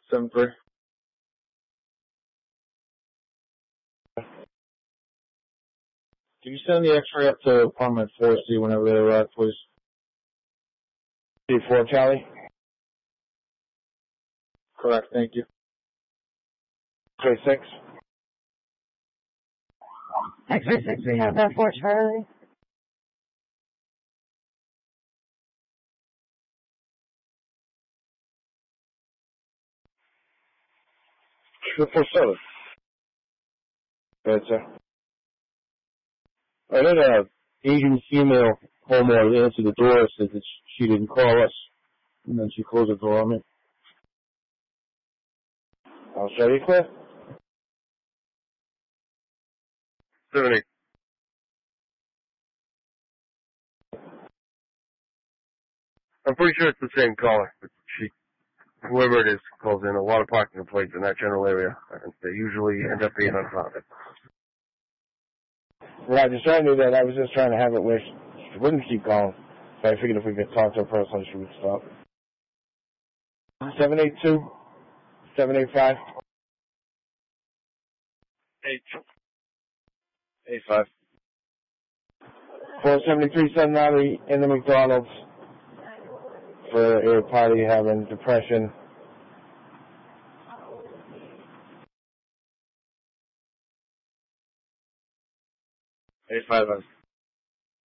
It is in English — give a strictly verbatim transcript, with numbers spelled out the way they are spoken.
seven three. Can you send the X-ray up to apartment four C whenever they arrive, please? C four, Charlie? Correct, thank you. X-ray six? X-ray six, we have that for Charlie. Triple seven. Good, sir. I had an Asian female homeowner answer the door, said that she didn't call us, and then she closed the door on me. I'll show you, Cliff. Seven eight. I'm pretty sure it's the same caller. She, whoever it is, calls in a lot of parking complaints in that general area, and they usually end up being unfounded. Right, just trying to do that. I was just trying to have it where she wouldn't keep calling. So I figured if we could talk to her personally, she would stop. seven eight two, seven eight five. Eight. eight five. four seventy-three Sun Valley in the McDonald's for a party having depression. eight five.